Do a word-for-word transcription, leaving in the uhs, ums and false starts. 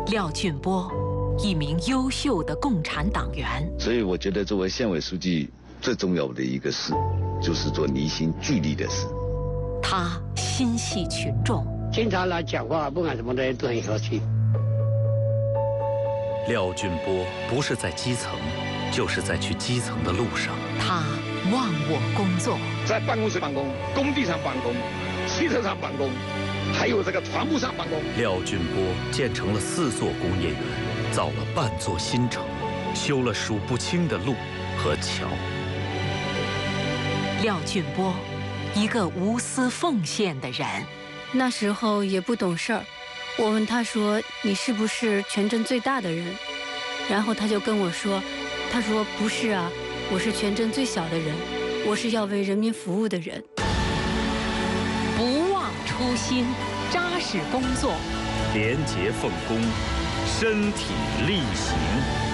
廖俊波，一名优秀的共产党员。 所以我觉得作为县委书记最重要的一个事，就是做离心聚力的事。 他心系群众， 经常来讲话，不管什么的都很和气。 廖俊波不是在基层，就是在去基层的路上。 他忘我工作， 在办公室办公，工地上办公，汽车上办公，还有这个船坞上办公。 廖俊波建成了四座工业园，造了半座新城，修了数不清的路和桥。 廖俊波，一个无私奉献的人。 那时候也不懂事儿，我问他说：“你是不是全镇最大的人？”然后他就跟我说：“他说不是啊，我是全镇最小的人，我是要为人民服务的人。” 不忘初心，扎实工作， 廉洁奉公，身体力行。